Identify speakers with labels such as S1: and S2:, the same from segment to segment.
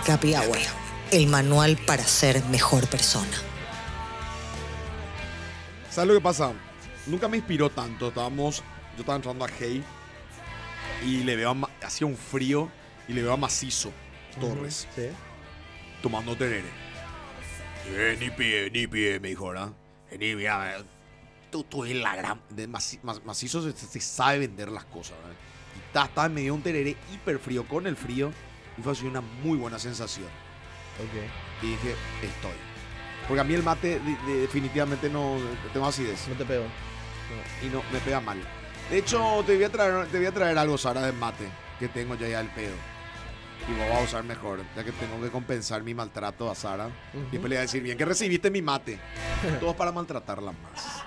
S1: Happy Hour, el manual para ser mejor persona.
S2: ¿Sabes lo que pasa? Nunca me inspiró tanto. Yo estaba entrando a Hey y le veo, hacía un frío y le veo a Macizo Torres
S3: Sí.
S2: tomando tereré. Ni pie, me dijo, ¿verdad? Ni mira, tú eres la gran... Macizo se sabe vender las cosas, ¿verdad? Y estaba medio un tereré hiper frío con el frío y fue así una muy buena sensación.
S3: Ok.
S2: Y dije, estoy. Porque a mí el mate definitivamente no... Tengo acidez.
S3: No te pego.
S2: Y no, me pega mal. De hecho, te voy a traer algo, Sara, de mate, que tengo ya el pedo. Y lo voy a usar mejor, ya que tengo que compensar mi maltrato a Sara. Y después le voy a decir, bien que recibiste mi mate. Todos para maltratarla más.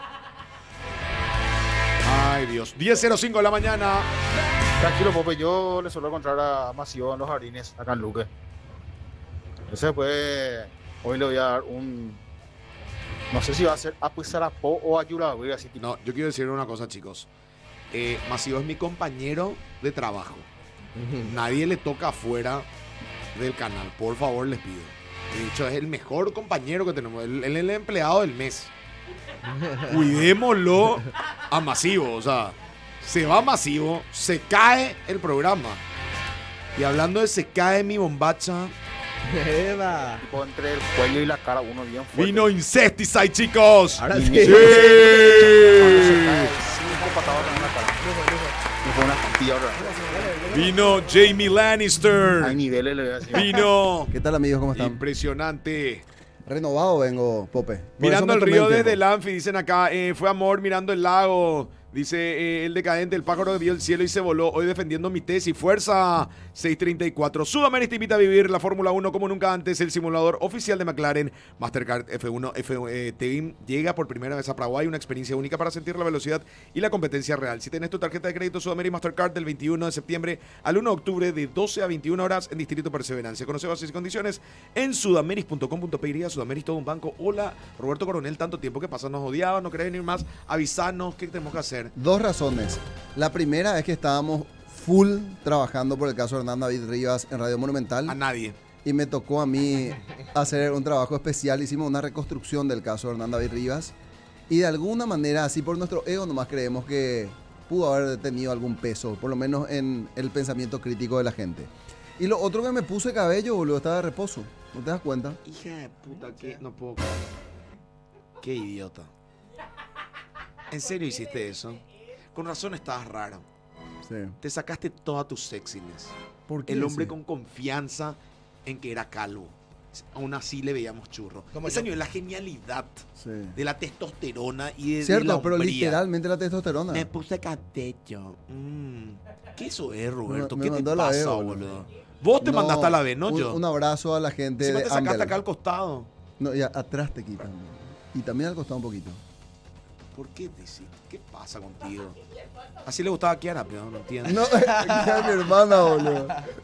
S2: Ay, Dios. 10:05 de la mañana.
S4: Tranquilo, Pope, yo le suelo encontrar a Macio en los jardines, acá en Luque. Entonces, pues, hoy le voy a dar un... No sé si va a ser a Pizarapó o a Yurahuira, así tipo.
S2: No, yo quiero decir una cosa, chicos. Macio es mi compañero de trabajo. Nadie le toca afuera del canal, por favor, les pido. De hecho, es el mejor compañero que tenemos. Él es el empleado del mes. Cuidémoslo a Masivo. O sea, se va Masivo, se cae el programa. Y hablando de se cae mi bombacha,
S3: Eva.
S4: Tipo, entre el cuello y la cara, uno bien fuerte.
S2: vino Incesticide, chicos.
S3: Ahora sí.
S2: ¡Sí!
S4: Cuando se cae, 5 patadas en la cara. Y fue una pastilla, ¿verdad?
S2: Vino Jamie Lannister.
S4: Hay niveles, le voy a decir.
S2: Vino
S5: ¿Qué tal, amigos? ¿Cómo están?
S2: impresionante.
S5: Renovado vengo, Pope. Por
S2: Mirando
S5: eso
S2: el
S5: me tomé
S2: río
S5: tiempo.
S2: desde el Anfi, dicen acá, fue amor mirando el lago. Dice el decadente, el pájaro vio el cielo y se voló. Hoy defendiendo mi tesis. ¡Fuerza! 6:34. Sudamérica te invita a vivir la Fórmula 1 como nunca antes. El simulador oficial de McLaren. Mastercard F1 Team llega por primera vez a Paraguay. Una experiencia única para sentir la velocidad y la competencia real. Si tenés tu tarjeta de crédito Sudamérica Mastercard del 21 de septiembre al 1 de octubre de 12 a 21 horas en Distrito Perseverancia. Conoce bases y condiciones en sudameris.com.pe. Sudameris, todo un banco. Hola, Roberto Coronel, tanto tiempo que pasa. Nos odiaba, no querés venir más. Avisanos qué tenemos que hacer.
S5: Dos razones. La primera es que estábamos full trabajando por el caso de Hernán David Rivas en Radio Monumental.
S2: A nadie.
S5: Y me tocó a mí hacer un trabajo especial. Hicimos una reconstrucción del caso de Hernán David Rivas. Y de alguna manera, así por nuestro ego, nomás creemos que pudo haber tenido algún peso, por lo menos en el pensamiento crítico de la gente. Y lo otro que me puse cabello, boludo, estaba de reposo. ¿No te das cuenta?
S2: Hija de puta, que no puedo. Qué idiota. ¿En serio hiciste eso? Con razón estabas raro.
S5: Sí.
S2: Te sacaste toda tu sexiness.
S5: ¿Por qué?
S2: El hombre
S5: Sí.
S2: con confianza en que era calvo. Aún así le veíamos churro.
S3: Como
S2: Ese
S3: yo.
S2: año es la genialidad
S5: Sí.
S2: de la testosterona y de la
S5: Cierto, pero
S2: hombría.
S5: literalmente la testosterona.
S2: Me puse catecho. ¿Qué eso es, Roberto?
S5: Me
S2: ¿Qué te
S5: mandó a la
S2: pasa,
S5: B,
S2: boludo? Vos te
S5: No,
S2: mandaste a la B, no yo.
S5: Un abrazo a la gente
S2: Encima
S5: de
S2: te sacaste
S5: Amber.
S2: acá al costado.
S5: No, ya atrás te quitan. Y también al costado un poquito.
S2: ¿Por qué decís? ¿Qué pasa contigo? Así le gustaba a Kiara, pero no entiendo.
S5: No, ya mi hermana, boludo.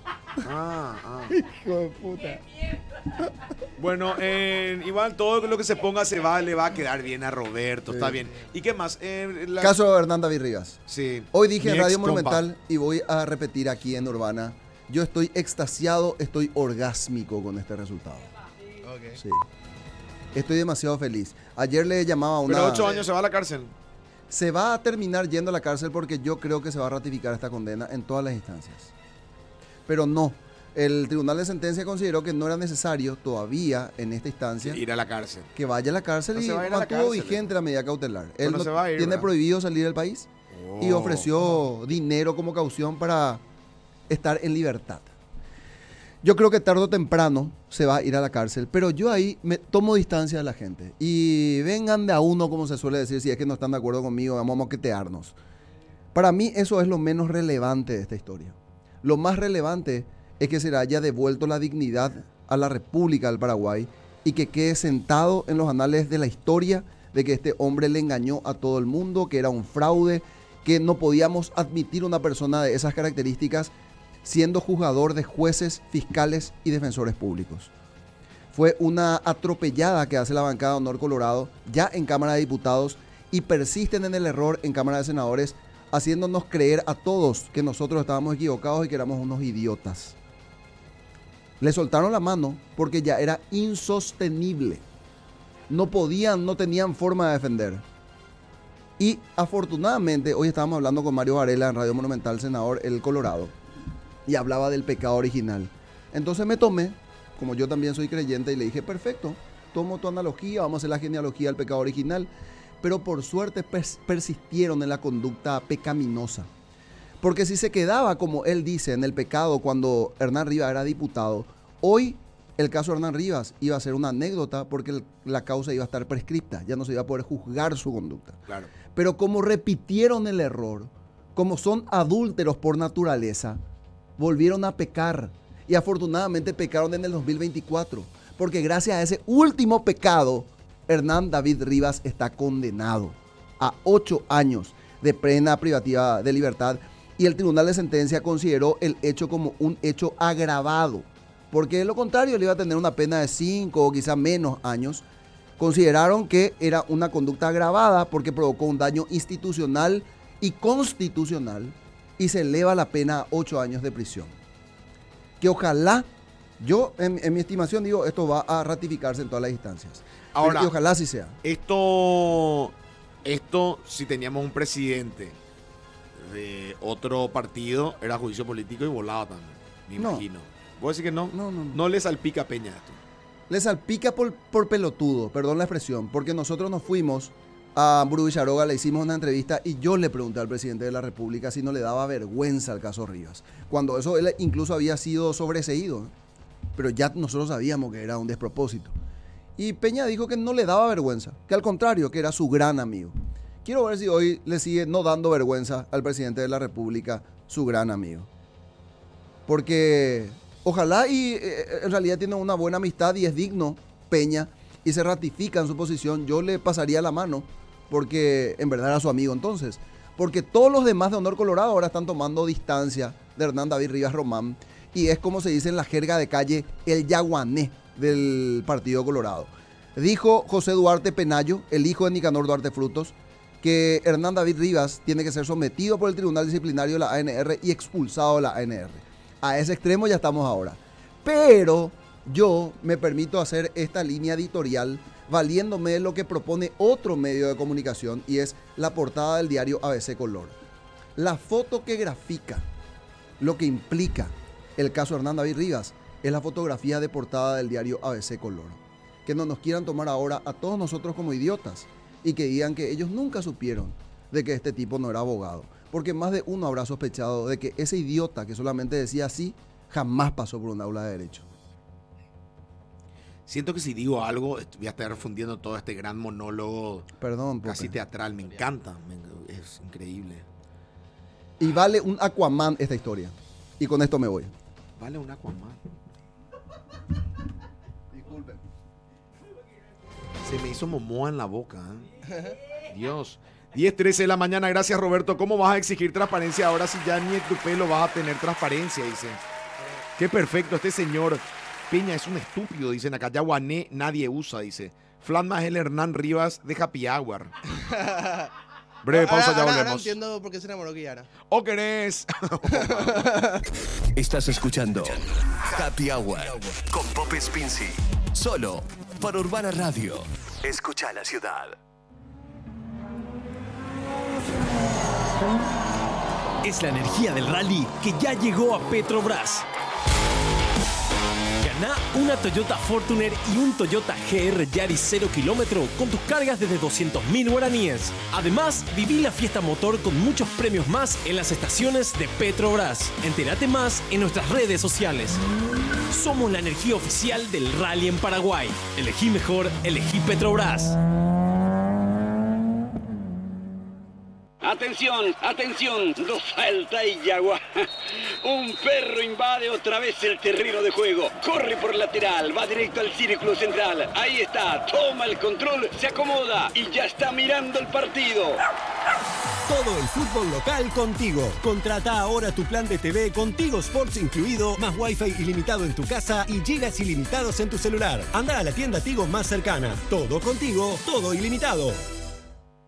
S2: Ah.
S5: Hijo de puta.
S2: Bueno, igual todo lo que se ponga le va a quedar bien a Roberto,
S5: Sí.
S2: está bien. ¿Y qué más?
S5: Caso de Hernán David Rivas.
S2: Sí.
S5: Hoy dije en
S2: Mi
S5: Radio
S2: ex compa.
S5: Monumental y voy a repetir aquí en Urbana. Yo estoy extasiado, estoy orgásmico con este resultado.
S3: Ok.
S5: Sí. Estoy demasiado feliz. Ayer le llamaba a una...
S2: Pero 8 años se va a la cárcel.
S5: Se va a terminar yendo a la cárcel porque yo creo que se va a ratificar esta condena en todas las instancias. Pero no. El Tribunal de Sentencia consideró que no era necesario todavía en esta instancia
S2: Ir a la cárcel.
S5: que vaya a la cárcel
S2: No
S5: y
S2: se va a ir a la
S5: mantuvo
S2: cárcel.
S5: vigente la medida cautelar.
S2: Pero
S5: Él
S2: no
S5: no
S2: se va a ir,
S5: tiene
S2: ¿verdad?
S5: prohibido salir del país y
S2: Oh.
S5: ofreció dinero como caución para estar en libertad. Yo creo que tarde o temprano se va a ir a la cárcel, pero yo ahí me tomo distancia de la gente. Y vengan de a uno, como se suele decir, si es que no están de acuerdo conmigo, vamos a moquetearnos. Para mí eso es lo menos relevante de esta historia. Lo más relevante es que se le haya devuelto la dignidad a la República del Paraguay y que quede sentado en los anales de la historia de que este hombre le engañó a todo el mundo, que era un fraude, que no podíamos admitir una persona de esas características siendo juzgador de jueces, fiscales y defensores públicos. Fue una atropellada que hace la bancada de Honor Colorado ya en Cámara de Diputados y persisten en el error en Cámara de Senadores, haciéndonos creer a todos que nosotros estábamos equivocados y que éramos unos idiotas. Le soltaron la mano porque ya era insostenible. No podían, no tenían forma de defender. Y afortunadamente, hoy estábamos hablando con Mario Varela en Radio Monumental, senador El Colorado, y hablaba del pecado original. Entonces me tomé, como yo también soy creyente, y le dije, perfecto, tomo tu analogía, vamos a hacer la genealogía del pecado original. Pero por suerte persistieron en la conducta pecaminosa. Porque si se quedaba, como él dice, en el pecado cuando Hernán Rivas era diputado, hoy el caso de Hernán Rivas iba a ser una anécdota porque la causa iba a estar prescripta, ya no se iba a poder juzgar su conducta.
S2: Claro.
S5: Pero como repitieron el error, como son adúlteros por naturaleza, volvieron a pecar. Y afortunadamente pecaron en el 2024, porque gracias a ese último pecado, Hernán David Rivas está condenado a 8 años de pena privativa de libertad y el Tribunal de Sentencia consideró el hecho como un hecho agravado, porque de lo contrario le iba a tener una pena de 5 o quizá menos años. Consideraron que era una conducta agravada porque provocó un daño institucional y constitucional y se eleva la pena a 8 años de prisión. Que ojalá, yo en mi estimación digo, esto va a ratificarse en todas las instancias.
S2: Ahora,
S5: y ojalá así sea.
S2: Esto, si teníamos un presidente de otro partido, era juicio político y volaba también, me imagino. ¿Vos decís que no? No le salpica a Peña esto.
S5: Le salpica por pelotudo, perdón la expresión, porque nosotros nos fuimos a Muro Villaroga, le hicimos una entrevista y yo le pregunté al presidente de la República si no le daba vergüenza el caso Rivas. Cuando eso él incluso había sido sobreseído, pero ya nosotros sabíamos que era un despropósito. Y Peña dijo que no le daba vergüenza, que al contrario, que era su gran amigo. Quiero ver si hoy le sigue no dando vergüenza al presidente de la República, su gran amigo. Porque ojalá y en realidad tiene una buena amistad y es digno Peña y se ratifica en su posición, yo le pasaría la mano porque en verdad era su amigo entonces. Porque todos los demás de Honor Colorado ahora están tomando distancia de Hernán David Rivas Román y es como se dice en la jerga de calle, el yaguané del Partido Colorado. Dijo José Duarte Penayo, el hijo de Nicanor Duarte Frutos, que Hernán David Rivas tiene que ser sometido por el Tribunal Disciplinario de la ANR y expulsado de la ANR. A ese extremo ya estamos ahora. Pero yo me permito hacer esta línea editorial valiéndome de lo que propone otro medio de comunicación y es la portada del diario ABC Color. La foto que grafica lo que implica el caso Hernán David Rivas es la fotografía de portada del diario ABC Color. Que no nos quieran tomar ahora a todos nosotros como idiotas y que digan que ellos nunca supieron de que este tipo no era abogado. Porque más de uno habrá sospechado de que ese idiota que solamente decía así jamás pasó por un aula de derecho.
S2: Siento que si digo algo voy a estar refundiendo todo este gran monólogo.
S5: Perdón, Pope.
S2: Casi teatral, me encanta, es increíble.
S5: Y vale un Aquaman esta historia. Y con esto me voy.
S2: Vale un Aquaman.
S5: Disculpen.
S2: Se me hizo Momoa en la boca, ¿eh? Dios. 10:13 de la mañana, gracias Roberto. ¿Cómo vas a exigir transparencia ahora si ya ni en tu pelo vas a tener transparencia? Dice. Qué perfecto, este señor Peña es un estúpido, dicen acá. Yaguané nadie usa, dice. Flatma es el Hernán Rivas de Happy Hour. Breve pausa, ya volvemos.
S3: Ahora entiendo por qué se enamoró Guiara.
S2: ¿O querés?
S6: Estás escuchando Happy Hour con Pope Spincy. Solo por Urbana Radio. Escucha la ciudad.
S7: Es la energía del rally que ya llegó a Petrobras. Gana una Toyota Fortuner y un Toyota GR Yaris 0 kilómetro con tus cargas desde 200.000 guaraníes. Además, viví la fiesta motor con muchos premios más en las estaciones de Petrobras. Entérate más en nuestras redes sociales. Somos la energía oficial del rally en Paraguay. Elegí mejor, elegí Petrobras.
S8: Atención, atención, no falta y Yagua. Un perro invade otra vez el terreno de juego. Corre por lateral, va directo al círculo central. Ahí está, toma el control, se acomoda y ya está mirando el partido.
S7: Todo el fútbol local contigo. Contrata ahora tu plan de TV con Tigo Sports incluido, más Wi-Fi ilimitado en tu casa y gigas ilimitados en tu celular. Anda a la tienda Tigo más cercana. Todo contigo, todo ilimitado.